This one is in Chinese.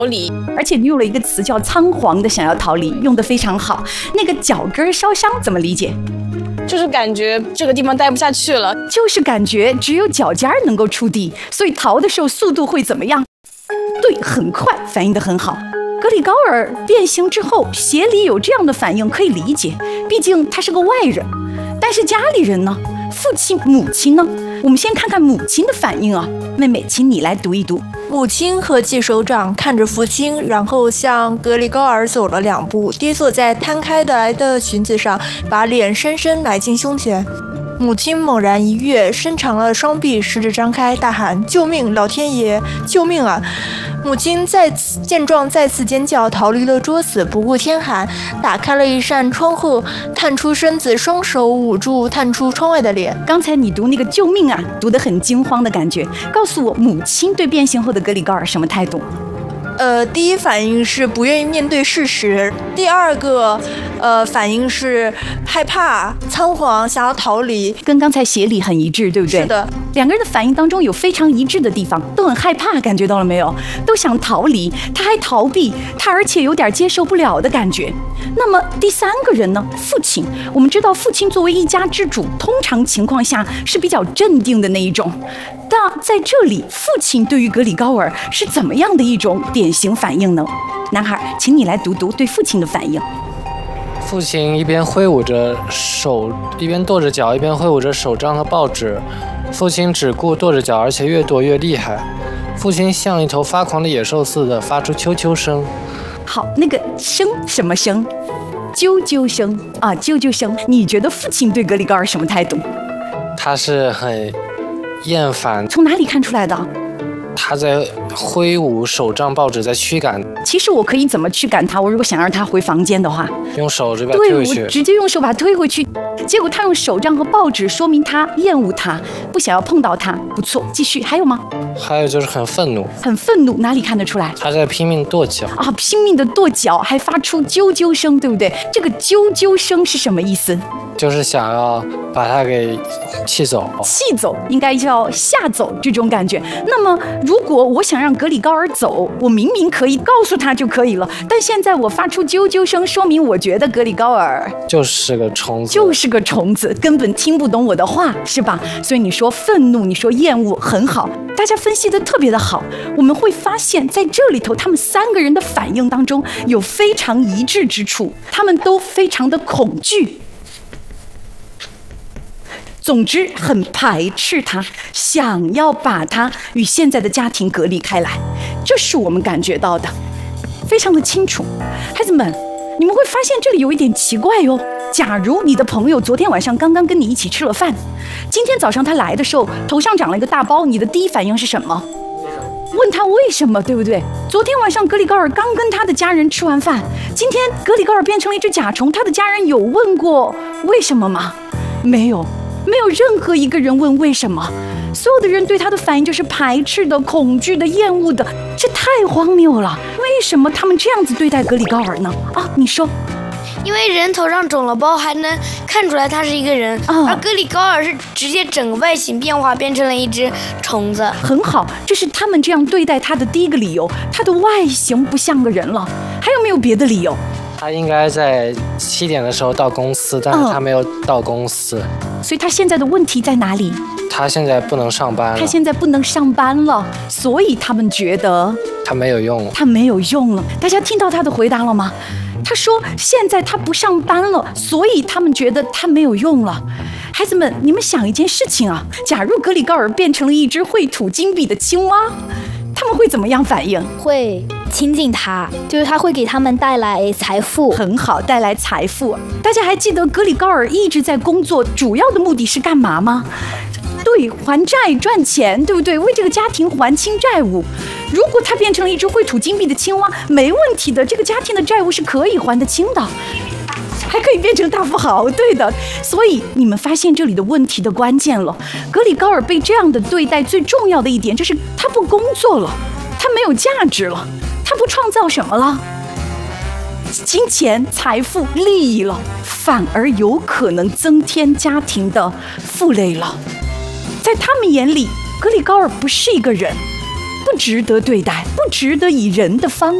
离， 而且你用了一个词叫仓皇的想要逃离，用得非常好。那个脚跟烧伤怎么理解？ 就是感觉这个地方待不下去了， 就是感觉只有脚尖能够触地，所以逃的时候速度会怎么样？对，很快，反应得很好。格里高尔变形之后，协理有这样的反应可以理解，毕竟他是个外人。但是家里人呢？父亲、母亲呢？我们先看看母亲的反应啊。妹妹，请你来读一读。 母亲合起手掌看着父亲，然后向格里高尔走了2步，跌坐在摊开来的裙子上，把脸深深埋进胸前。母亲猛然一跃，伸长了双臂，食指张开，大喊：“救命！老天爷，救命啊！”母亲见状再次尖叫，逃离了桌子，不顾天寒，打开了一扇窗户，探出身子，双手捂住探出窗外的脸。 刚才你读那个救命啊，读得很惊慌的感觉。告诉我，母亲对变形后的格里高尔什么态度？ 第一反应是不愿意面对事实，第二个反应是害怕、仓皇，想要逃离， 跟刚才协理很一致，对不对？ 是的， 两个人的反应当中有非常一致的地方，都很害怕，感觉到了没有？都想逃离，他还逃避，他而且有点接受不了的感觉。那么第3个人呢？父亲，我们知道父亲作为一家之主，通常情况下是比较镇定的那一种。但在这里，父亲对于格里高尔是怎么样的一种典型反应呢？男孩，请你来读读对父亲的反应。 父亲一边挥舞着手，一边跺着脚，一边挥舞着手杖和报纸。父亲只顾跺着脚，而且越跺越厉害。父亲像一头发狂的野兽似的发出啾啾声。 好，那个声什么声？啾啾声啊，啾啾声。你觉得父亲对格里高尔什么态度？ 他是很厌烦。 从哪里看出来的？ 他在挥舞手杖报纸，在驱赶。 其实我可以怎么驱赶他？我如果想让他回房间的话， 用手这边推回去。 对，我直接用手把他推回去。结果他用手杖和报纸，说明他厌恶他，不想要碰到他。不错，继续。还有吗？ 还有就是很愤怒。 很愤怒，哪里看得出来？ 他在拼命跺脚啊，拼命的跺脚，还发出啾啾声，对不对？这个啾啾声是什么意思？ 就是想要把他给气走。 气走应该叫吓走这种感觉。那么如果我想让格里高尔走，我明明可以告诉他就可以了，但现在我发出啾啾声，说明我觉得格里高尔就是个虫子， 就是个虫子，根本听不懂我的话，是吧？所以你说愤怒，你说厌恶，很好，大家分析的特别的好。我们会发现在这里头，他们3个人的反应当中有非常一致之处，他们都非常的恐惧。总之很排斥他，想要把他与现在的家庭隔离开来，这是我们感觉到的，非常的清楚。孩子们，你们会发现这里有一点奇怪哟。假如你的朋友昨天晚上刚刚跟你一起吃了饭，今天早上他来的时候头上长了一个大包，你的第一反应是什么？问他为什么，对不对？昨天晚上格里高尔刚跟他的家人吃完饭，今天格里高尔变成了一只甲虫，他的家人有问过为什么吗？没有。没有任何一个人问为什么，所有的人对他的反应就是排斥的、恐惧的、厌恶的，这太荒谬了。为什么他们这样子对待格里高尔呢？啊，你说。 因为人头上肿了包，还能看出来他是一个人，而格里高尔是直接整个外形变化，变成了一只虫子。 很好，这是他们这样对待他的第一个理由，他的外形不像个人了。还有没有别的理由？ 他应该在7点的时候到公司，但是他没有到公司， 所以他现在的问题在哪里？ 他现在不能上班了。 他现在不能上班了，所以他们觉得他没有用了。 他没有用了。大家听到他的回答了吗？他说现在他不上班了，所以他们觉得他没有用了。孩子们，你们想一件事情啊，假如格里高尔变成了一只会吐金币的青蛙，他们会怎么样反应？ 会亲近他，就是他会给他们带来财富。 很好，带来财富。大家还记得格里高尔一直在工作，主要的目的是干嘛吗？对，还债赚钱，对不对？为这个家庭还清债务。如果他变成了一只会吐金币的青蛙，没问题的，这个家庭的债务是可以还得清的，还可以变成大富豪，对的。所以你们发现这里的问题的关键了。格里高尔被这样的对待，最重要的一点就是他不工作了，他没有价值了，他不创造什么了，金钱、财富、利益了，反而有可能增添家庭的负累了。在他们眼里，格里高尔不是一个人，不不值得对待，不值得以人的方